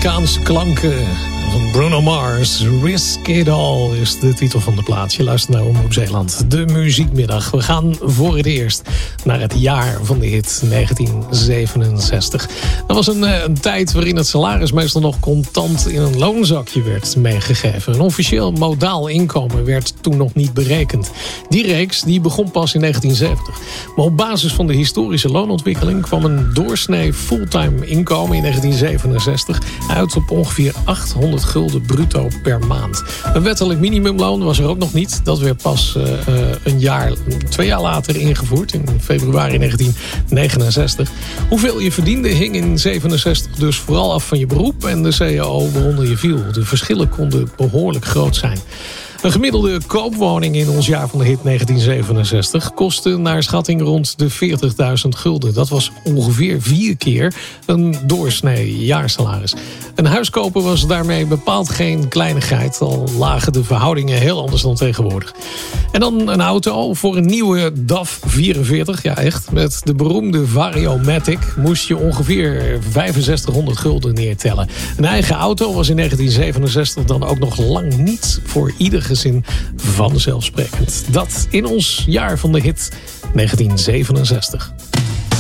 Amerikaanse klanken van Bruno Mars. Risk It All is de titel van de plaat. Je luistert naar Omroep Zeeland, de muziekmiddag. We gaan voor het eerst naar het jaar van de hit 1967. Dat was een tijd waarin het salaris meestal nog contant in een loonzakje werd meegegeven. Een officieel modaal inkomen werd toen nog niet berekend. Die reeks die begon pas in 1970. Maar op basis van de historische loonontwikkeling kwam een doorsnee fulltime inkomen in 1967 uit op ongeveer 800 gulden bruto per maand. Een wettelijk minimumloon was er ook nog niet. Dat werd pas 2 jaar later ingevoerd, in februari 1969. Hoeveel je verdiende hing in 67 dus vooral af van je beroep en de CAO waaronder je viel. De verschillen konden behoorlijk groot zijn. Een gemiddelde koopwoning in ons jaar van de hit 1967 kostte naar schatting rond de 40.000 gulden. Dat was ongeveer 4 keer een doorsnee jaarsalaris. Een huis kopen was daarmee bepaald geen kleinigheid, al lagen de verhoudingen heel anders dan tegenwoordig. En dan een auto voor een nieuwe DAF 44, ja echt, met de beroemde Vario-Matic moest je ongeveer 6500 gulden neertellen. Een eigen auto was in 1967 dan ook nog lang niet voor ieder gezin vanzelfsprekend. Dat in ons jaar van de hit 1967.